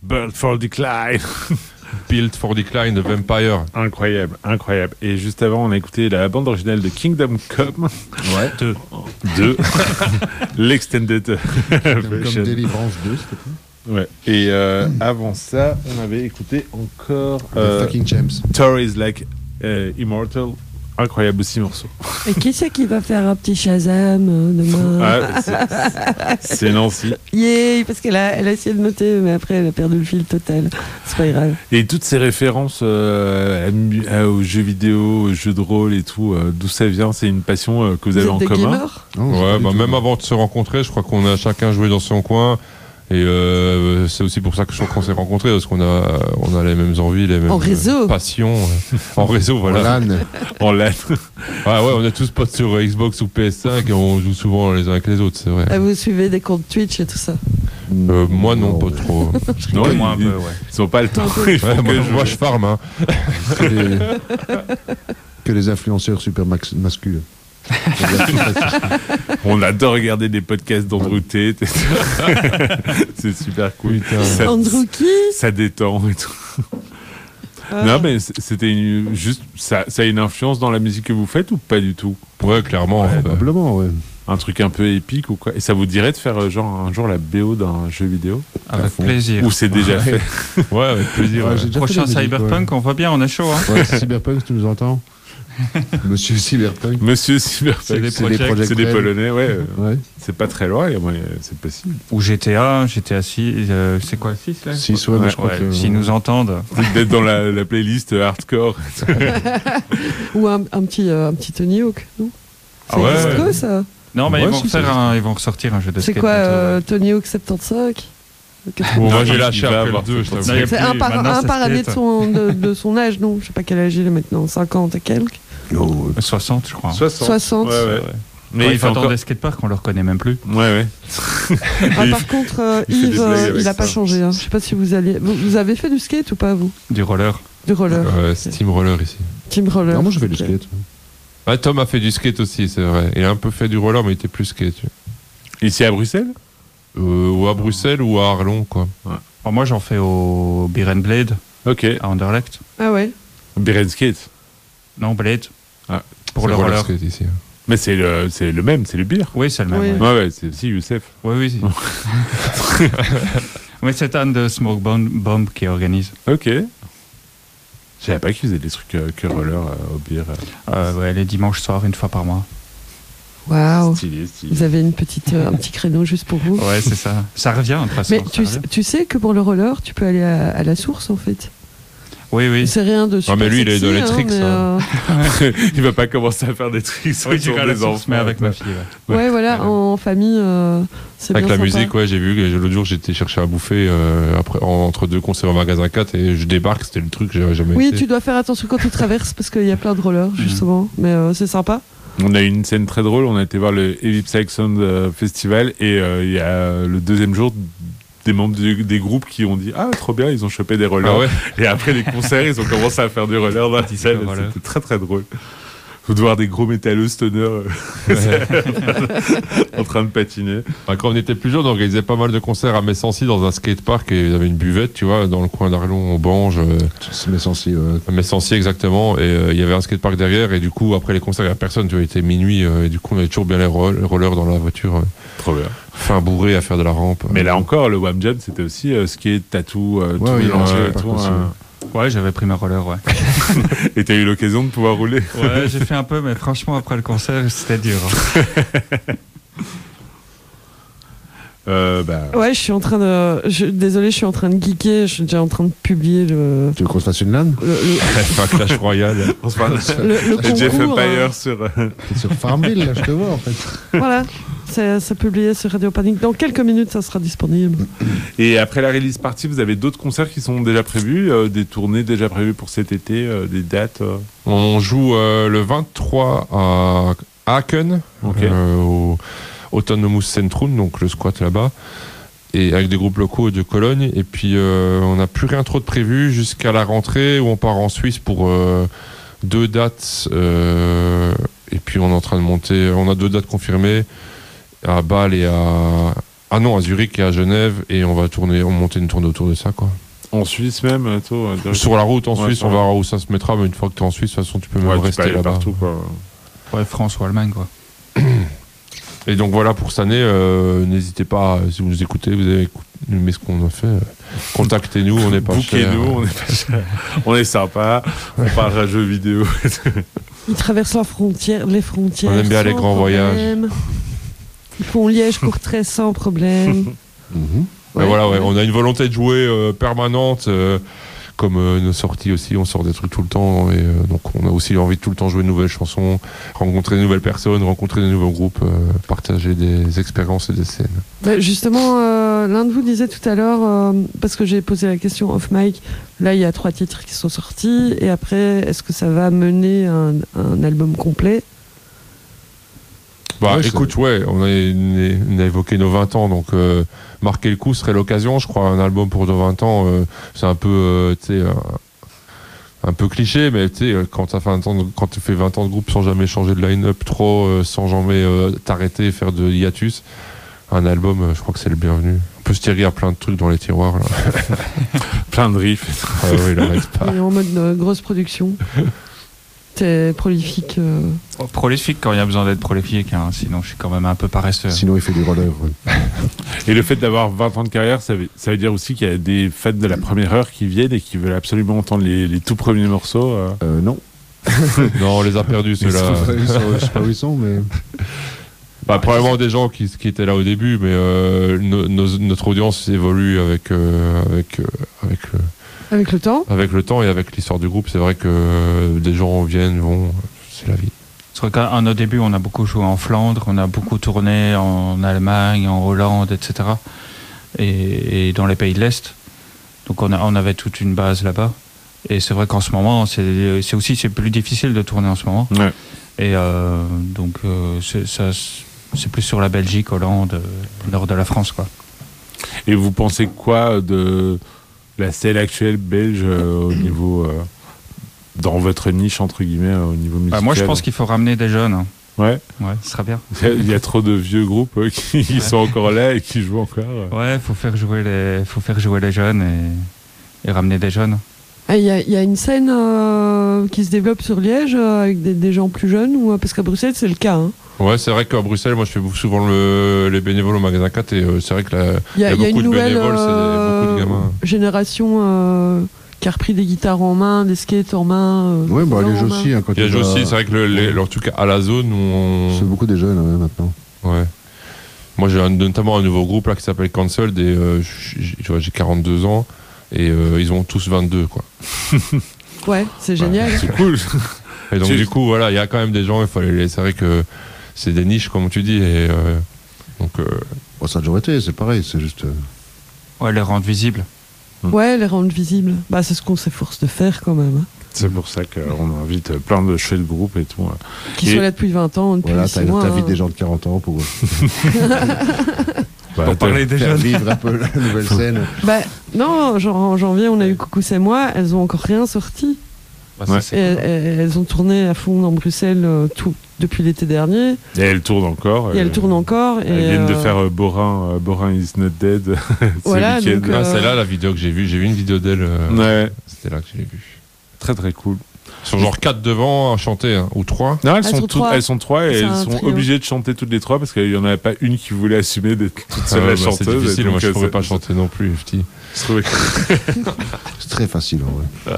Built for Decline. Built for Decline de Vampire. Incroyable, incroyable. Et juste avant, on a écouté la bande originale de Kingdom Come. Ouais. 2. L'Extended Comme version. Deliverance 2, c'était quoi? Ouais. Et avant ça, on avait écouté encore The Fucking Champs. Thor is like Immortal. Incroyable aussi morceau. Et qui c'est qui va faire un petit Shazam demain? C'est Nancy. Yeah, parce elle a essayé de noter, mais après elle a perdu le fil total. C'est pas grave. Et toutes ces références aux jeux vidéo, aux jeux de rôle et tout, d'où ça vient? C'est une passion que vous avez en êtes des commun? gamers? Ouais, même avant de se rencontrer, je crois qu'on a chacun joué dans son coin. Et c'est aussi pour ça que je crois qu'on s'est rencontrés, parce qu'on a les mêmes envies, les mêmes passions. En réseau, voilà. En LAN. Ouais, on est tous potes sur Xbox ou PS5 et on joue souvent les uns avec les autres, c'est vrai. Ah, vous suivez des comptes Twitch et tout ça? Moi non, pas trop. Non, moi un peu, ouais. Ils n'ont pas le temps. Moi je farm. Hein. Que les influenceurs super masculins. On adore regarder des podcasts d'Andrew Tate. C'est super cool. Andrew qui? Ça détend et tout. Non, mais c'était juste. Ça a une influence dans la musique que vous faites ou pas du tout? Ouais, clairement. Probablement, ouais. Un truc un peu épique ou quoi? Et ça vous dirait de faire un jour la BO d'un jeu vidéo? Avec plaisir. Ou c'est déjà fait? Ouais, avec plaisir. Ouais, Prochain Cyberpunk, on voit bien, on est chaud. Hein. Ouais, Cyberpunk, tu nous entends? Monsieur Cyberpunk. Monsieur Cyberpunk. C'est des Polonais, ouais. C'est pas très loin, c'est possible. Ou GTA 6, c'est quoi 6 là? 6, ouais, mais je crois que... S'ils nous entendent. D'être dans la playlist hardcore. Ou un petit Tony Hawk, non? Ah ouais. C'est quoi ça? Non, mais ils vont ressortir un jeu de skate. C'est quoi, Tony Hawk 75? Moi j'ai lâché après le 2. C'est un par année de son âge, non? Je sais pas quel âge il est maintenant, 50 et quelques. 60, je crois. 60. Ouais. Mais il faut attendre des skateparks, on le reconnaît même plus. Ouais. Par contre, Yves, il a pas changé. Hein. Je sais pas si vous avez fait du skate ou pas, vous? Du roller. Du roller. C'est Team Roller ici. Team Roller. Non, moi je fais du skate. Ouais, Tom a fait du skate aussi, c'est vrai. Il a un peu fait du roller, mais il était plus skate. Ici à Bruxelles? Ou à Bruxelles ou à Arlon, quoi. Ouais. Alors moi j'en fais au Beer and Blade. Ok. À Anderlecht. Ah ouais. Beer and Skate. Non, Blade. Ah. Pour le roller skate ici. Mais c'est le même, c'est le beer. Oui, c'est le même. Oui. Ouais, c'est aussi Youssef. Oui. Oui, c'est Anne de Smoke Bomb qui organise. Ok. Je savais pas qu'ils faisaient des trucs que roller au beer. Ouais, les dimanches soirs, une fois par mois. Waouh. Stylé. Vous avez un petit créneau juste pour vous. Ouais, c'est ça. Ça revient de toute façon. Mais tu sais que pour le roller, tu peux aller à la source en fait. Oui. C'est rien de super mais lui, sexy, il est dans les tricks. Il va pas commencer à faire des tricks oui, sur des enfants. Mais avec ma fille. Ouais, voilà, en famille, c'est avec bien la sympa. musique, ouais, j'ai vu que l'autre jour j'étais chercher à bouffer entre deux concerts au magasin 4 et je débarque, c'était le truc que j'avais jamais Oui, été. tu dois faire attention quand tu traverses parce qu'il y a plein de rollers justement, mais c'est sympa. On a eu une scène très drôle, on a été voir le Heavy Psych Sound Festival et il y a le deuxième jour des membres des groupes qui ont dit trop bien, ils ont chopé des rollers. Ah ouais. Et après les concerts, ils ont commencé à faire du roller dans la salle. C'était très très drôle. Faut de voir des gros métalleux stoners en train de patiner. Quand on était plus jeunes, on organisait pas mal de concerts à Messancy dans un skatepark et il y avait une buvette, tu vois, dans le coin d'Arlon, au Bange. C'est Messancy, ouais. Messancy, exactement. Et il y avait un skatepark derrière et du coup, après les concerts, il n'y a personne, tu vois, il était minuit et du coup, on avait toujours bien les rollers dans la voiture. Trop bien. Fin bourré à faire de la rampe. Mais là encore, le Wham Jam, c'était aussi skate, tattoo, tout mélangé. Ouais, j'avais pris ma roller, ouais. Et t'as eu l'occasion de pouvoir rouler? Ouais, j'ai fait un peu, mais franchement, après le concert, c'était dur. Ouais, je suis en train de... Désolé, je suis en train de geeker, je suis déjà en train de publier le... Tu veux qu'on se fasse une LAN? Un Clash Royale. On se parle le Jeff concours, Empire sur... C'est sur Farmville, là, je te vois, en fait. Voilà, c'est publié sur Radio Panique. Dans quelques minutes, ça sera disponible. Et après la release party, vous avez d'autres concerts qui sont déjà prévus, des tournées déjà prévues pour cet été, des dates On joue le 23 à Aachen, au Autonomous Centrum, donc le squat là-bas, et avec des groupes locaux de Cologne. Et puis on n'a plus rien trop de prévu jusqu'à la rentrée où on part en Suisse pour 2 dates. Et puis on est en train de monter, on a 2 dates confirmées à Bâle et à Ah non, à Zurich et à Genève, et on va monter une tournée autour de ça, quoi. En Suisse même, sur la route en Suisse, on verra où ça se mettra, mais une fois que tu es en Suisse, de toute façon, tu peux même rester là-bas. Partout, quoi. Ouais, France ou Allemagne, quoi. Et donc voilà, pour cette année, n'hésitez pas, si vous nous écoutez, vous avez aimé ce qu'on a fait, contactez-nous, on n'est pas cher. On n'est pas cher. On est sympa, on parle à jeux vidéo. Ils traversent les frontières. On aime bien les grands voyages. Ils font Liège-Courtrai sans problème. Mais voilà, on a une volonté de jouer permanente, comme nos sorties aussi, on sort des trucs tout le temps, et donc on a aussi envie de tout le temps jouer de nouvelles chansons, rencontrer de nouvelles personnes, rencontrer de nouveaux groupes, partager des expériences et des scènes. Bah justement, l'un de vous disait tout à l'heure, parce que j'ai posé la question off mic, là il y a 3 titres qui sont sortis, et après, est-ce que ça va mener un album complet ? Bah écoute, on a évoqué nos 20 ans, donc marquer le coup serait l'occasion, je crois. Un album pour nos 20 ans, c'est un peu, un peu cliché, mais quand tu fais 20 ans de groupe sans jamais changer de line-up trop, sans jamais t'arrêter et faire de hiatus, un album, je crois que c'est le bienvenu. On peut se tirer à plein de trucs dans les tiroirs, là. Plein de riffs. Ah oui, il arrête pas. Et en mode grosse production. T'es prolifique. Prolifique quand il y a besoin d'être prolifique, hein, sinon je suis quand même un peu paresseux. Sinon il fait du roller. Ouais. Et le fait d'avoir 20 ans de carrière, ça veut dire aussi qu'il y a des fans de la première heure qui viennent et qui veulent absolument entendre les tout premiers morceaux. Non. Non, on les a perdus ceux-là. Je sais pas où ils sont, mais... Bah, probablement des gens qui étaient là au début, mais notre audience évolue avec le temps. Avec le temps et avec l'histoire du groupe, c'est vrai que des gens viennent, vont, c'est la vie. C'est vrai qu'à nos débuts, on a beaucoup joué en Flandre, on a beaucoup tourné en Allemagne, en Hollande, etc. Et dans les pays de l'Est. Donc on avait toute une base là-bas. Et c'est vrai qu'en ce moment, c'est plus difficile de tourner en ce moment. Ouais. Et donc c'est plus sur la Belgique, Hollande, nord de la France, quoi. Et vous pensez quoi de la scène actuelle belge au niveau dans votre niche entre guillemets au niveau musical? Moi je pense qu'il faut ramener des jeunes. Hein. Ouais, ce sera bien. Il y a trop de vieux groupes qui sont encore là et qui jouent encore. Ouais, faut faire jouer les jeunes et ramener des jeunes. Il y a une scène qui se développe sur Liège avec des gens plus jeunes, parce qu'à Bruxelles c'est le cas. Hein. Ouais, c'est vrai qu'à Bruxelles, moi je fais souvent les bénévoles au magasin 4 et c'est vrai que il y a beaucoup une de nouvelle bénévoles, c'est beaucoup de gamins. Génération qui a repris des guitares en main, des skates en main. Ouais, Liège aussi. Hein, Liège aussi, c'est vrai que en tout cas à la zone, c'est beaucoup des jeunes maintenant. Ouais. Moi j'ai notamment un nouveau groupe là qui s'appelle Cancelled et j'ai 42 ans et ils ont tous 22 quoi. Ouais, c'est génial. C'est cool. Et donc du coup voilà, il y a quand même des gens, c'est vrai que c'est des niches comme tu dis et donc ça a toujours été, c'est pareil, c'est juste les rendre visibles. Ouais, les rendre visibles. C'est ce qu'on s'efforce de faire quand même. Hein. C'est pour ça qu'on invite plein de chouettes groupes et tout. Qui sont là depuis 20 ans, depuis 6 mois. Voilà, t'invites des gens de 40 ans pour pour parler des jeunes. Vivre un peu la nouvelle scène. Non, genre en janvier, on a eu Coucou c'est moi, elles ont encore rien sorti. Elles ont tourné à fond dans Bruxelles depuis l'été dernier. Et elles tournent encore. Elles Elles viennent de faire Borin is not dead. Voilà, ce week-end. C'est là la vidéo que j'ai vue. J'ai vu une vidéo d'elle. C'était là que je l'ai vue. Très très cool. Ils sont genre 4 devant à chanter, hein, ou 3. Non, elles sont 3 et elles sont obligées de chanter toutes les 3 parce qu'il n'y en avait pas une qui voulait assumer d'être toute seule la chanteuse. C'est difficile, moi je ne pourrais pas chanter non plus, FT. C'est très facile en vrai.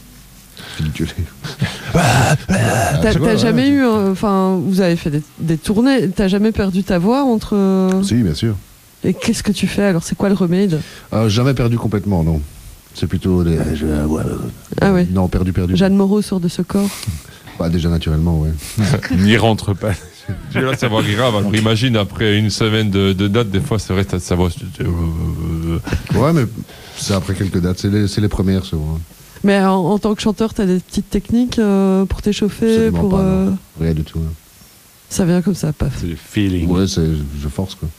T'as jamais eu, vous avez fait des tournées, t'as jamais perdu ta voix entre... Si, bien sûr. Et qu'est-ce que tu fais alors? C'est quoi le remède? Jamais perdu complètement, non. C'est plutôt des... Ah oui. Non, perdu. Jeanne Moreau sort de ce corps. Déjà naturellement, ouais. N'y rentre pas. Là, ça va grave. Alors imagine après une semaine de dates, des fois c'est vrai que ça va. Ouais, mais c'est après quelques dates. C'est les premières souvent. Mais en tant que chanteur, t'as des petites techniques pour t'échauffer, rien du tout. Hein. Ça vient comme ça, paf. C'est le feeling. Ouais, je force quoi.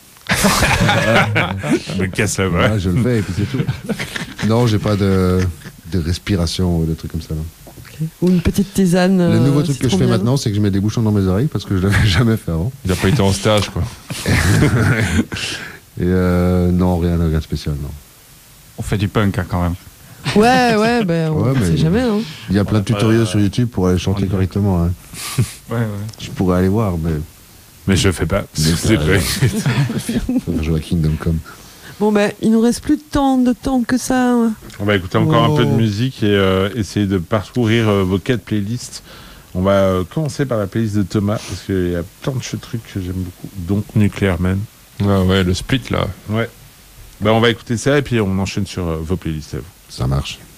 Je me casse la voix. Je le fais et puis c'est tout. Non, j'ai pas de respiration ou de trucs comme ça. Non. Okay. Ou une petite tisane. Le nouveau truc que je fais maintenant, c'est que je mets des bouchons dans mes oreilles parce que je l'avais jamais fait avant. Il n'a pas été en stage quoi. Et non, rien de spécial, non. On fait du punk hein, quand même. Ouais, ben on sait jamais. Hein. Il y a plein de tutoriels sur YouTube pour aller chanter correctement. Hein. Ouais. Je pourrais aller voir, mais je fais pas. C'est vrai. Faut jouer à Kingdom Come. Bon, ben, il nous reste plus de temps que ça. On va écouter encore un peu de musique et essayer de parcourir vos 4 playlists. On va commencer par la playlist de Thomas, parce qu'il y a plein de trucs que j'aime beaucoup, dont Nuclear Man. Ah ouais, le split là. Ouais. On va écouter ça et puis on enchaîne sur vos playlists à vous. Ça marche.